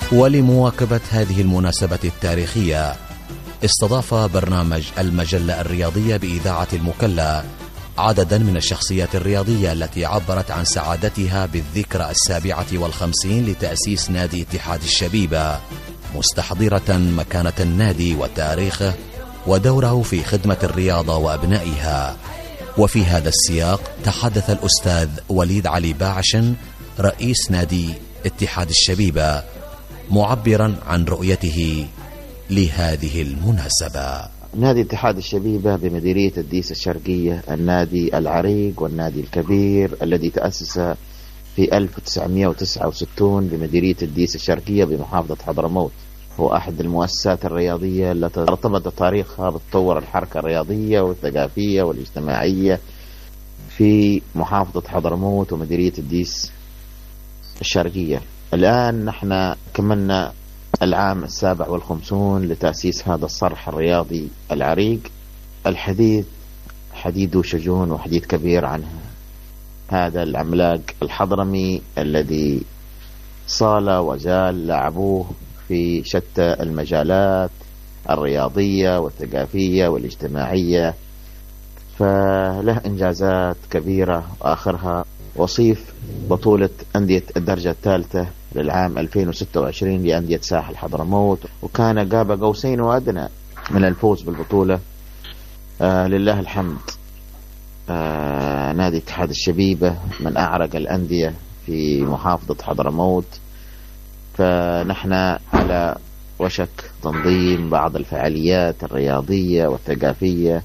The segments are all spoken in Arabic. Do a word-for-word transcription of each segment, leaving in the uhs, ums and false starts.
ولمواكبة هذه المناسبة التاريخية استضاف برنامج المجلة الرياضية بإذاعة المكلا عددا من الشخصيات الرياضية التي عبرت عن سعادتها بالذكرى السابعة والخمسين لتأسيس نادي اتحاد الشبيبة، مستحضرة مكانة النادي وتاريخه ودوره في خدمة الرياضة وأبنائها. وفي هذا السياق تحدث الأستاذ وليد علي باعش رئيس نادي اتحاد الشبيبة معبرا عن رؤيته لهذه المناسبة. نادي اتحاد الشبيبة بمديرية الديس الشرقية، النادي العريق والنادي الكبير الذي تأسس في ألف وتسعمائة وتسعة وستين بمديرية الديس الشرقية بمحافظة حضرموت، هو أحد المؤسسات الرياضية التي ارتبط تاريخها بتطور الحركة الرياضية والثقافية والاجتماعية في محافظة حضرموت ومديرية الديس الشرقية. الآن نحن كملنا العام السابع والخمسون لتأسيس هذا الصرح الرياضي العريق الحديث، حديد وشجون وحديث كبير عنه هذا العملاق الحضرمي الذي صال وزال لعبوه في شتى المجالات الرياضية والثقافية والاجتماعية، فله إنجازات كبيرة وآخرها وصيف بطولة أندية الدرجة الثالثة للعام ألفين وستة وعشرين لأندية ساحل حضرموت، وكان قاب قوسين وأدنى من الفوز بالبطولة. آه لله الحمد. آه نادي اتحاد الشبيبة من أعرق الأندية في محافظة حضرموت، فنحن على وشك تنظيم بعض الفعاليات الرياضية والثقافية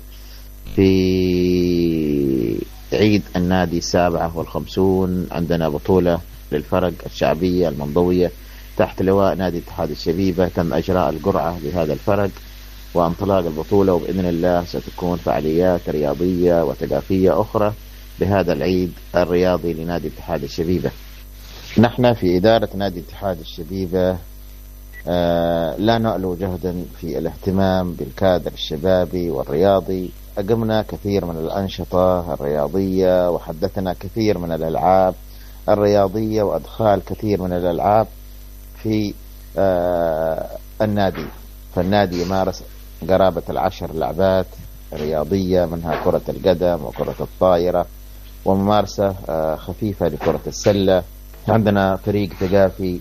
في عيد النادي السابعة والخمسون. عندنا بطولة للفرق الشعبية المنضوية تحت لواء نادي اتحاد الشبيبة، تم إجراء القرعة لهذا الفرق وانطلاق البطولة، وبإذن الله ستكون فعاليات رياضية وثقافية أخرى بهذا العيد الرياضي لنادي اتحاد الشبيبة. نحن في إدارة نادي اتحاد الشبيبة آه لا نألو جهدا في الاهتمام بالكادر الشبابي والرياضي. أقمنا كثير من الأنشطة الرياضية وحدثنا كثير من الألعاب الرياضية وأدخال كثير من الألعاب في آه النادي، فالنادي يمارس قرابة العشر لعبات رياضية، منها كرة القدم وكرة الطائرة وممارسة آه خفيفة لكرة السلة. عندنا فريق ثقافي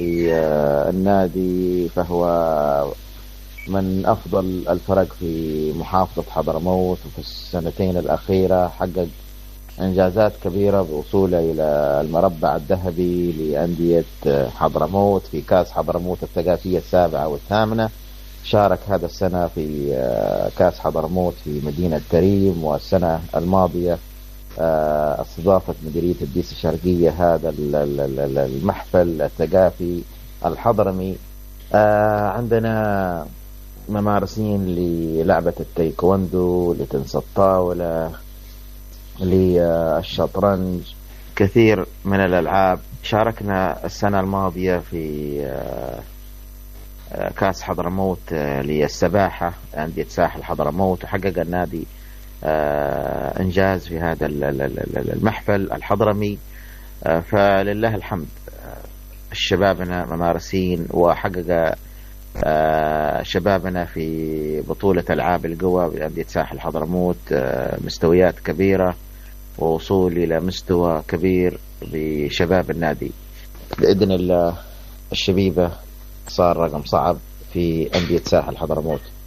للنادي فهو من أفضل الفرق في محافظة حضرموت، وفي السنتين الأخيرة حقق إنجازات كبيرة بوصوله إلى المربع الذهبي لأندية حضرموت في كاس حضرموت الثقافية السابعة والثامنة. شارك هذا السنة في كاس حضرموت في مدينة كريم، والسنة الماضية استضافت مديرية الديس الشرقية هذا المحفل الثقافي الحضرمي. عندنا ممارسين للعبة التايكوندو، لتنس الطاولة، للشطرنج، كثير من الألعاب. شاركنا السنة الماضية في كاس حضرموت للسباحة أندية ساحل حضرموت، وحقق النادي إنجاز في هذا المحفل الحضرمي. فلله الحمد شبابنا ممارسين، وحقق شبابنا في بطولة ألعاب القوى بأندية ساحل حضرموت مستويات كبيرة ووصول إلى مستوى كبير بشباب النادي. بإذن الله الشبيبة صار رقم صعب في أندية ساحل حضرموت.